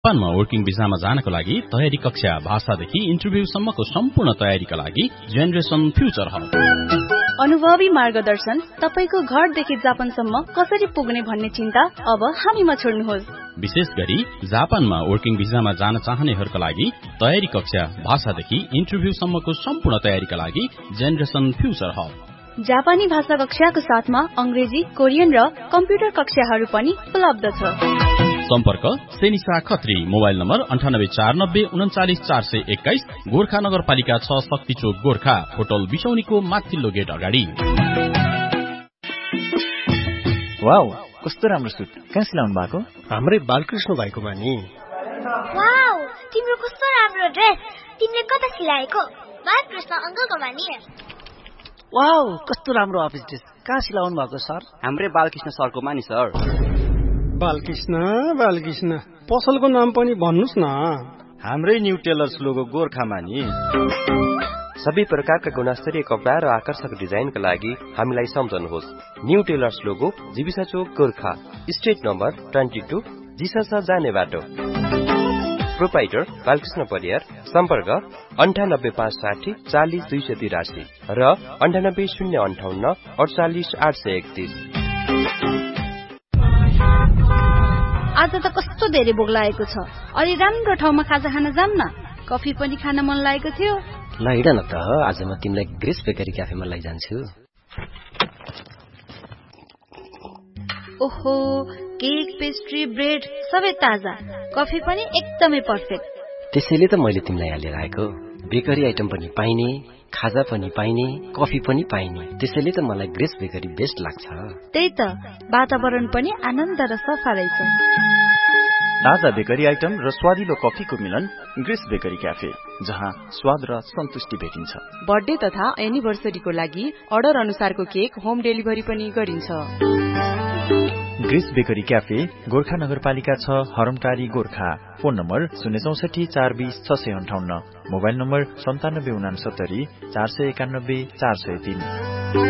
जापानमा वर्किङ भिसामा जानको लागि तयारी कक्षा भाषादेखि इन्टरभ्यूसम्मको सम्पूर्ण तयारीका लागि जेनरेसन फ्युचर हब। अनुभवी मार्गदर्शन, तपाईको घरदेखि जापानसम्म कसरी पुग्ने भन्ने चिन्ता अब हामीमा छोड्नुहोस्। विशेष गरी जापानमा वर्किङ भिसामा जान चाहनेहरूका लागि तयारी कक्षा भाषादेखि इन्टरभ्यूसम्मको सम्पूर्ण तयारीका लागि जेनरेसन फ्युचर हब। जापानी भाषा कक्षाको साथमा अंग्रेजी, कोरियन र कम्प्युटर कक्षाहरू पनि उपलब्ध छ। सम्पर्क सेनिसा खत्री, मोबाइल नम्बर 9849394421, गोर्खा नगरपालिका 6, शक्ति चोक, गोर्खा। होटल बिसौनीको माथिल्लो गेट अगाडि। वाउ, कस्तो राम्रो सुट, कहाँ सिलाउनु भएको? हाम्रै बालकृष्ण भाइकोमा नि। वाउ, तिम्रो कस्तो राम्रो ड्रेस, तिमीले कता सिलाएको? बालकृष्ण अंकलकोमा नि। वाउ, कस्तो राम्रो अफिस ड्रेस, कहाँ सिलाउनु भएको सर? हाम्रै बालकृष्ण सरकोमा नि सर। बालकृष्ण, पसलको नाम पनि भन्नुस् न। हाम्रै न्यू टेलर्स लोगो गोर्खामा नि। सबै प्रकारका गुणस्तरीय कपडा र आकर्षक डिजाइनका लागि हामीलाई सम्झनुहोस्। न्यू टेलर्स लोगो, जीविसा चोक, गोर्खा। स्ट्रिट नम्बर 22, जिसासा जाने बाटो। प्रोपाइटर बालकृष्ण परियार। सम्पर्क 9856 40 283 र 98058 48 831। आज त कस्तो धेरै भोक लागेको छ। अलि राम्रो ठाउँमा खाजा खान जाम न। कफी पनि खान मन लागेको थियो। ल हिँड न त, आज म तिमीलाई ग्रेस बेकरी क्याफेमा लैजान्छु। ओहो, केक, पेस्ट्री, ब्रेड सबै ताजा, कफी पनि एकदमै पर्फेक्ट। त्यसैले त मैले तिमीलाई यहाँ लिएर आएको। बेकरी आइटम पनि पाइने, खाजा पनि पाइने, कफी पनि पाइने, त्यसैले त मलाई ग्रेस बेकरी बेस्ट लाग्छ। त्यही त, वातावरण पनि आनन्द र सफा रहेछ। ताजा बेकरी आइटम र स्वादिलो कफीको मिलन ग्रेस बेकरी क्याफे, जहाँ स्वाद र सन्तुष्टि भेटिन्छ। बर्थडे तथा एनिभर्सरीको लागि अर्डर अनुसारको केक होम डेलिभरी पनि गरिन्छ। ग्रेस बेकरी क्याफे, गोर्खा नगरपालिका 6, हरमटारी, Gorkha. Phone number 064 420 658, mobile number 9769 491 403।